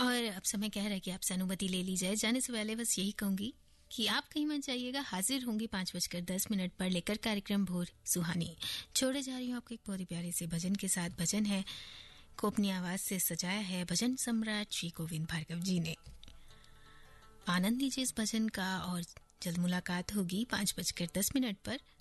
और अब समय कह रहा है कि आपसे अनुमति ले ली जाए। जाने से पहले बस यही कहूंगी कि आप कहीं मत जाइएगा। हाजिर होंगी 5:10 पर लेकर कार्यक्रम भोर सुहानी। छोड़े जा रही हूँ आपको एक बहुत ही प्यारे से भजन के साथ। भजन है को अपनी आवाज से सजाया है भजन सम्राट श्री गोविंद भार्गव जी ने। आनंद लीजिए इस भजन का और जल्द मुलाकात होगी 5:10 पर।